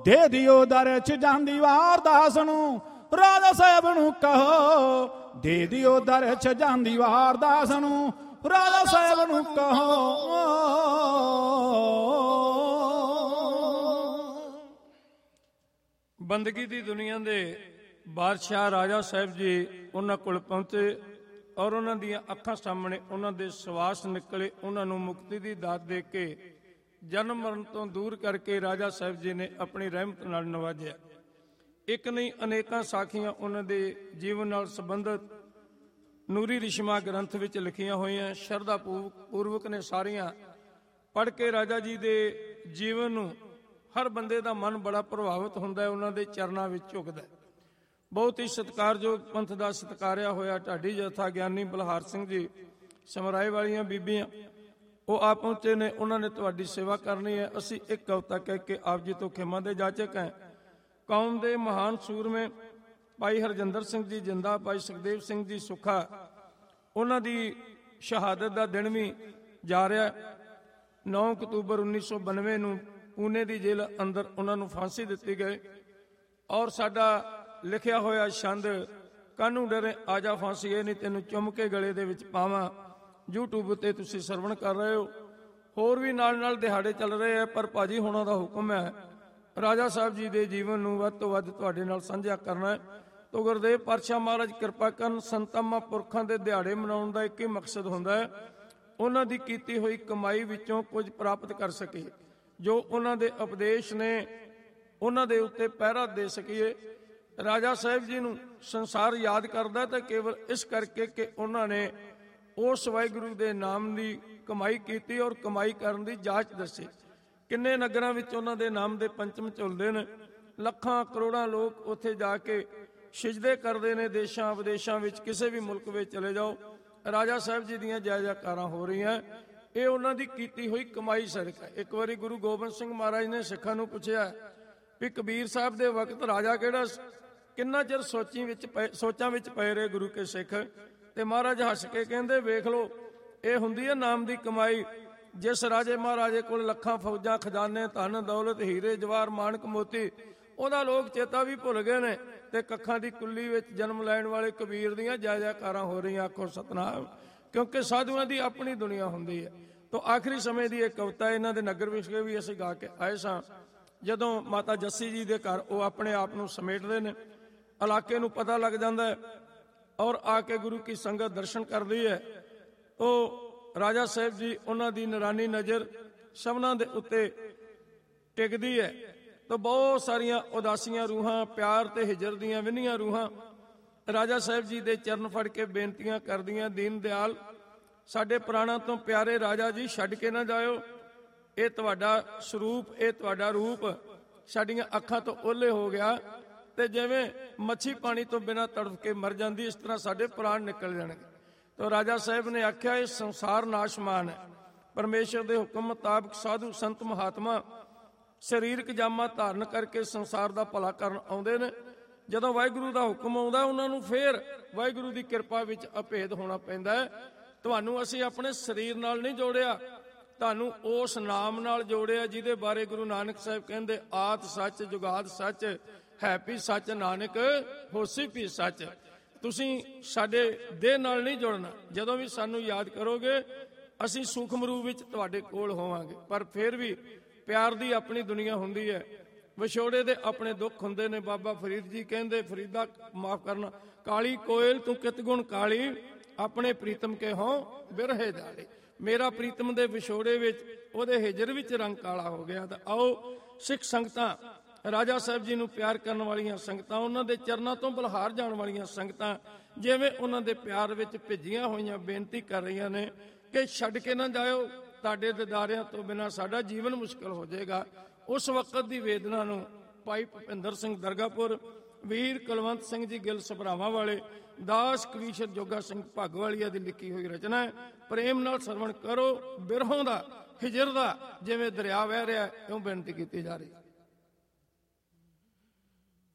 ਦੇ ਦਿਓ ਦਰ 'ਚ ਜਾਂਦੀ ਵਾਰ ਦਾਸ ਨੂੰ, ਰਾਜਾ ਸਾਹਿਬ ਨੂੰ ਕਹੋ। ਦੇ ਦਿਓ ਦਰ 'ਚ ਜਾਂਦੀ ਵਾਰ ਦਾਸ ਨੂੰ, ਰਾਜਾ ਸਾਹਿਬ ਨੂੰ ਕਹੋ। ਬੰਦਗੀ ਦੀ ਦੁਨੀਆ ਦੇ ਬਾਦਸ਼ਾਹ ਰਾਜਾ ਸਾਹਿਬ ਜੀ ਉਹਨਾਂ ਕੋਲ ਪਹੁੰਚੇ ਔਰ ਉਹਨਾਂ ਦੀਆਂ ਅੱਖਾਂ ਸਾਹਮਣੇ ਉਹਨਾਂ ਦੇ ਸਵਾਸ ਨਿਕਲੇ। ਉਹਨਾਂ ਨੂੰ ਮੁਕਤੀ ਦੀ ਦਾਤ ਦੇ ਕੇ ਜਨਮ ਮਰਨ ਤੋਂ ਦੂਰ ਕਰਕੇ ਰਾਜਾ ਸਾਹਿਬ ਜੀ ਨੇ ਆਪਣੀ ਰਹਿਮਤ ਨਾਲ ਨਵਾਜਿਆ। ਇੱਕ ਨਹੀਂ ਅਨੇਕਾਂ ਸਾਖੀਆਂ ਉਹਨਾਂ ਦੇ ਜੀਵਨ ਨਾਲ ਸੰਬੰਧਿਤ ਨੂਰੀ ਰਿਸ਼ਮਾ ਗ੍ਰੰਥ ਵਿੱਚ ਲਿਖੀਆਂ ਹੋਈਆਂ। ਸ਼ਰਧਾ ਪੂਰਵਕ ਨੇ ਸਾਰੀਆਂ ਪੜ੍ਹ ਕੇ ਰਾਜਾ ਜੀ ਦੇ ਜੀਵਨ ਨੂੰ ਹਰ ਬੰਦੇ ਦਾ ਮਨ ਬੜਾ ਪ੍ਰਭਾਵਿਤ ਹੁੰਦਾ ਹੈ, ਉਹਨਾਂ ਦੇ ਚਰਨਾਂ ਵਿੱਚ ਝੁਕਦਾ। ਬਹੁਤ ਹੀ ਸਤਿਕਾਰਯੋਗ ਪੰਥ ਦਾ ਸਤਿਕਾਰਿਆ ਹੋਇਆ ਢਾਡੀ ਜਥਾ ਗਿਆਨੀ ਬਲਹਾਰ ਸਿੰਘ ਜੀ, ਸਮਰਾਏ ਵਾਲੀਆਂ ਬੀਬੀਆਂ, ਉਹ ਆ ਪਹੁੰਚੇ ਨੇ। ਉਹਨਾਂ ਨੇ ਤੁਹਾਡੀ ਸੇਵਾ ਕਰਨੀ ਹੈ। ਅਸੀਂ ਇੱਕ ਕਵਿਤਾ ਕਹਿ ਕੇ ਆਪ ਜੀ ਤੋਂ ਖਿਮਾ ਦੇ ਜਾਚਕ ਹੈ। ਕੌਮ ਦੇ ਮਹਾਨ ਸੂਰਮੇ ਭਾਈ ਹਰਜਿੰਦਰ ਸਿੰਘ ਜੀ ਜਿੰਦਾ, ਭਾਈ ਸੁਖਦੇਵ ਸਿੰਘ ਜੀ ਸੁੱਖਾ, ਉਹਨਾਂ ਦੀ ਸ਼ਹਾਦਤ ਦਾ ਦਿਨ ਵੀ ਜਾ ਰਿਹਾ। 9 ਅਕਤੂਬਰ 1992 ਨੂੰ ਪੂਨੇ ਦੀ ਜੇਲ੍ਹ ਅੰਦਰ ਉਹਨਾਂ ਨੂੰ ਫਾਂਸੀ ਦਿੱਤੀ ਗਈ। ਔਰ ਸਾਡਾ ਲਿਖਿਆ ਹੋਇਆ ਛੰਦ ਕਾਹਨੂੰ ਡਰੇ ਆਜਾ ਫਾਂਸੀਏ ਨੀ ਤੈਨੂੰ ਚੁੰਮ ਕੇ ਗਲੇ ਦੇ ਵਿੱਚ ਪਾਵਾਂ, YouTube ਉੱਤੇ ਤੁਸੀਂ ਸਰਵਣ ਕਰ ਰਹੇ ਹੋ। ਹੋਰ ਵੀ ਨਾਲ ਨਾਲ ਦਿਹਾੜੇ ਚੱਲ ਰਹੇ ਆ, ਪਰ ਭਾਜੀ ਹੋਣਾ ਦਾ ਹੁਕਮ ਹੈ ਰਾਜਾ ਸਾਹਿਬ ਜੀ ਦੇ ਜੀਵਨ ਨੂੰ ਵੱਧ ਤੋਂ ਵੱਧ ਤੁਹਾਡੇ ਨਾਲ ਸਾਂਝਾ ਕਰਨਾ ਹੈ। ਤੋ ਗੁਰਦੇਵ ਪਾਤਸ਼ਾਹ ਮਹਾਰਾਜ ਕਿਰਪਾ ਕਰਨ। ਸੰਤਾਂ ਮਹਾਂਪੁਰਖਾਂ ਦੇ ਦਿਹਾੜੇ ਮਨਾਉਣ ਦਾ ਇੱਕ ਹੀ ਮਕਸਦ ਹੁੰਦਾ ਹੈ, ਉਹਨਾਂ ਦੀ ਕੀਤੀ ਹੋਈ ਕਮਾਈ ਵਿੱਚੋਂ ਕੁਝ ਪ੍ਰਾਪਤ ਕਰ ਸਕੀਏ, ਜੋ ਉਹਨਾਂ ਦੇ ਉਪਦੇਸ਼ ਨੇ ਉਹਨਾਂ ਦੇ ਉੱਤੇ ਪਹਿਰਾ ਦੇ ਸਕੀਏ। ਰਾਜਾ ਸਾਹਿਬ ਜੀ ਨੂੰ ਸੰਸਾਰ ਯਾਦ ਕਰਦਾ ਤਾਂ ਕੇਵਲ ਇਸ ਕਰਕੇ ਕਿ ਉਹਨਾਂ ਨੇ ਉਸ ਵਾਹਿਗੁਰੂ ਦੇ ਨਾਮ ਦੀ ਕਮਾਈ ਕੀਤੀ ਔਰ ਕਮਾਈ ਕਰਨ ਦੀ ਜਾਂਚ ਦੱਸੀ। ਕਿੰਨੇ ਨਗਰਾਂ ਵਿੱਚ ਉਹਨਾਂ ਦੇ ਨਾਮ ਦੇ ਪੰਚਮ ਝੁਲਦੇ ਨੇ। ਲੱਖਾਂ ਕਰੋੜਾਂ ਲੋਕ ਉੱਥੇ ਜਾ ਕੇ ਸਿਜਦੇ ਕਰਦੇ ਨੇ। ਦੇਸ਼ਾਂ ਵਿਦੇਸ਼ਾਂ ਵਿੱਚ ਕਿਸੇ ਵੀ ਮੁਲਕ ਵਿੱਚ ਚਲੇ ਜਾਓ, ਰਾਜਾ ਸਾਹਿਬ ਜੀ ਦੀਆਂ ਜੈ ਜੈਕਾਰਾਂ ਹੋ ਰਹੀਆਂ। ਇਹ ਉਹਨਾਂ ਦੀ ਕੀਤੀ ਹੋਈ ਕਮਾਈ ਸਦਕਾ। ਇੱਕ ਵਾਰੀ ਗੁਰੂ ਗੋਬਿੰਦ ਸਿੰਘ ਮਹਾਰਾਜ ਨੇ ਸਿੱਖਾਂ ਨੂੰ ਪੁੱਛਿਆ ਵੀ ਕਬੀਰ ਸਾਹਿਬ ਦੇ ਵਕਤ ਰਾਜਾ ਕਿਹੜਾ? ਕਿੰਨਾ ਚਿਰ ਸੋਚਾਂ ਵਿੱਚ ਪਏ ਰਹੇ ਗੁਰੂ ਕੇ ਸਿੱਖ। ਤੇ ਮਹਾਰਾਜ ਹੱਸ ਕੇ ਕਹਿੰਦੇ, ਵੇਖ ਲਓ, ਇਹ ਹੁੰਦੀ ਹੈ ਨਾਮ ਦੀ ਕਮਾਈ। ਜਿਸ ਰਾਜੇ ਮਹਾਰਾਜੇ ਕੋਲ ਲੱਖਾਂ ਫੌਜਾਂ, ਖਜ਼ਾਨੇ, ਧਨ ਦੌਲਤ, ਹੀਰੇ ਜਵਾਹਰ, ਮਾਣਕ ਮੋਤੀ, ਉਹਦਾ ਲੋਕ ਚੇਤਾ ਵੀ ਭੁੱਲ ਗਏ ਨੇ। ਤੇ ਕੱਖਾਂ ਦੀ ਕੁੱਲੀ ਵਿੱਚ ਜਨਮ ਲੈਣ ਵਾਲੇ ਕਬੀਰ ਦੀਆਂ ਜੈ ਜੈਕਾਰਾਂ ਹੋ ਰਹੀਆਂ। ਆਖੋ ਸਤਨਾਮ। ਕਿਉਂਕਿ ਸਾਧੂਆਂ ਦੀ ਆਪਣੀ ਦੁਨੀਆ ਹੁੰਦੀ ਹੈ। ਤੋਂ ਆਖਰੀ ਸਮੇਂ ਦੀ ਇਹ ਕਵਿਤਾ ਇਹਨਾਂ ਦੇ ਨਗਰ ਵਿਖੇ ਵੀ ਅਸੀਂ ਗਾ ਕੇ ਆਏ ਸਾਂ। ਜਦੋਂ ਮਾਤਾ ਜੱਸੀ ਜੀ ਦੇ ਘਰ ਉਹ ਆਪਣੇ ਆਪ ਨੂੰ ਸਮੇਟਦੇ ਨੇ, ਇਲਾਕੇ ਨੂੰ ਪਤਾ ਲੱਗ ਜਾਂਦਾ ਹੈ ਔਰ ਆ ਕੇ ਗੁਰੂ ਕੀ ਸੰਗਤ ਦਰਸ਼ਨ ਕਰਦੀ ਹੈ। ਉਹ ਰਾਜਾ ਸਾਹਿਬ ਜੀ ਉਹਨਾਂ ਦੀ ਨਿਰਾਨੀ ਨਜ਼ਰ ਸਭਨਾਂ ਦੇ ਉੱਤੇ ਟਿਕਦੀ ਹੈ। ਤਾਂ ਬਹੁਤ ਸਾਰੀਆਂ ਉਦਾਸੀਆਂ ਰੂਹਾਂ, ਪਿਆਰ ਤੇ ਹਿਜਰ ਦੀਆਂ ਵਿੰਨੀਆਂ ਰੂਹਾਂ ਰਾਜਾ ਸਾਹਿਬ ਜੀ ਦੇ ਚਰਨ ਫੜ ਕੇ ਬੇਨਤੀਆਂ ਕਰਦੀਆਂ, ਦੀਨ ਦਿਆਲ ਸਾਡੇ ਪ੍ਰਾਣਾਂ ਤੋਂ ਪਿਆਰੇ ਰਾਜਾ ਜੀ, ਛੱਡ ਕੇ ਨਾ ਜਾਇਓ। ਇਹ ਤੁਹਾਡਾ ਸਰੂਪ, ਇਹ ਤੁਹਾਡਾ ਰੂਪ ਸਾਡੀਆਂ ਅੱਖਾਂ ਤੋਂ ਓਹਲੇ ਹੋ ਗਿਆ। ਤੇ ਜਿਵੇਂ ਮੱਛੀ ਪਾਣੀ ਤੋਂ ਬਿਨਾਂ ਤੜਫ ਕੇ ਮਰ ਜਾਂਦੀ, ਇਸ ਤਰ੍ਹਾਂ ਸਾਡੇ ਪ੍ਰਾਣ ਨਿਕਲ ਜਾਣਗੇ। ਤਾਂ ਰਾਜਾ ਸਾਹਿਬ ਨੇ ਆਖਿਆ, ਇਹ ਸੰਸਾਰ ਨਾਸ਼ਮਾਨ ਹੈ। ਪਰਮੇਸ਼ਰ ਦੇ ਹੁਕਮ ਮੁਤਾਬਕ ਸਾਧੂ ਸੰਤ ਮਹਾਤਮਾ ਸਰੀਰਕ ਜਾਮਾ ਧਾਰਨ ਕਰਕੇ ਸੰਸਾਰ ਦਾ ਭਲਾ ਕਰਨ ਆਉਂਦੇ ਨੇ। ਜਦੋਂ ਵਾਹਿਗੁਰੂ ਦਾ ਹੁਕਮ ਆਉਂਦਾ, ਉਹਨਾਂ ਨੂੰ ਫੇਰ ਵਾਹਿਗੁਰੂ ਦੀ ਕਿਰਪਾ ਵਿੱਚ ਅਭੇਦ ਹੋਣਾ ਪੈਂਦਾ ਹੈ। ਤੁਹਾਨੂੰ ਅਸੀਂ ਆਪਣੇ ਸਰੀਰ ਨਾਲ ਨਹੀਂ ਜੋੜਿਆ, ਤੁਹਾਨੂੰ ਉਸ ਨਾਮ ਨਾਲ ਜੋੜਿਆ ਜਿਹਦੇ ਬਾਰੇ ਗੁਰੂ ਨਾਨਕ ਸਾਹਿਬ ਕਹਿੰਦੇ, ਆਤ ਸੱਚ ਜੁਗਾਦ ਸੱਚ ਹੈ ਵੀ ਸੱਚ, ਨਾਨਕ ਹੋਸੀ ਵੀ ਸੱਚ। ਤੁਸੀਂ ਸਾਡੇ ਦੇਹ ਨਾਲ ਨਹੀਂ ਜੁੜਨਾ। ਜਦੋਂ ਵੀ ਸਾਨੂੰ ਯਾਦ ਕਰੋਗੇ, ਅਸੀਂ ਸੂਖਮ ਰੂਪ ਵਿੱਚ ਤੁਹਾਡੇ ਕੋਲ ਹੋਵਾਂਗੇ। ਪਰ ਫਿਰ ਵੀ ਪਿਆਰ ਦੀ ਆਪਣੀ ਦੁਨੀਆ ਹੁੰਦੀ ਹੈ, ਵਿਛੋੜੇ ਦੇ ਆਪਣੇ ਦੁੱਖ ਹੁੰਦੇ ਨੇ। ਬਾਬਾ ਫਰੀਦ ਜੀ ਕਹਿੰਦੇ, ਫਰੀਦਾ ਮਾਫ ਕਰਨਾ, ਕਾਲੀ ਕੋਇਲ ਤੂੰ ਕਿਤ ਗੁਣ ਕਾਲੀ, ਆਪਣੇ ਪ੍ਰੀਤਮ ਕੇ ਹੋ ਬਿਰਹੇ ਜਾਲੇ। ਮੇਰਾ ਪ੍ਰੀਤਮ ਦੇ ਵਿਛੋੜੇ ਵਿੱਚ, ਉਹਦੇ ਹਿਜਰ ਵਿੱਚ ਰੰਗ ਕਾਲਾ ਹੋ ਗਿਆ। ਤਾਂ ਆਓ ਸਿੱਖ ਸੰਗਤਾਂ, ਰਾਜਾ ਸਾਹਿਬ ਜੀ ਨੂੰ ਪਿਆਰ ਕਰਨ ਵਾਲੀਆਂ ਸੰਗਤਾਂ, ਉਹਨਾਂ ਦੇ ਚਰਨਾਂ ਤੋਂ ਬਲਹਾਰ ਜਾਣ ਵਾਲੀਆਂ ਸੰਗਤਾਂ, ਜਿਵੇਂ ਉਹਨਾਂ ਦੇ ਪਿਆਰ ਵਿੱਚ ਭਿੱਜੀਆਂ ਹੋਈਆਂ ਬੇਨਤੀ ਕਰ ਰਹੀਆਂ ਨੇ ਕਿ ਛੱਡ ਕੇ ਨਾ ਜਾਇਓ, ਤੁਹਾਡੇ ਦਿਦਾਰਿਆਂ ਤੋਂ ਬਿਨਾਂ ਸਾਡਾ ਜੀਵਨ ਮੁਸ਼ਕਲ ਹੋ ਜਾਏਗਾ। ਉਸ ਵਕਤ ਦੀ ਵੇਦਨਾ ਨੂੰ ਭਾਈ ਭੁਪਿੰਦਰ ਸਿੰਘ ਦਰਗਾਪੁਰ, ਵੀਰ ਕੁਲਵੰਤ ਸਿੰਘ ਜੀ ਗਿੱਲ ਸਭਰਾਵਾਂ ਵਾਲੇ, ਦਾਸ ਕਵੀਸ਼ਰ ਜੋਗਾ ਸਿੰਘ ਭਾਗਵਾਲੀਆ ਦੀ ਲਿਖੀ ਹੋਈ ਰਚਨਾ ਹੈ। ਪ੍ਰੇਮ ਨਾਲ ਸਰਵਣ ਕਰੋ। ਬਿਰਹੋਂ ਦਾ, ਹਿਜਰ ਦਾ ਜਿਵੇਂ ਦਰਿਆ ਵਹਿ ਰਿਹਾ, ਇਉਂ ਬੇਨਤੀ ਕੀਤੀ ਜਾ ਰਹੀ।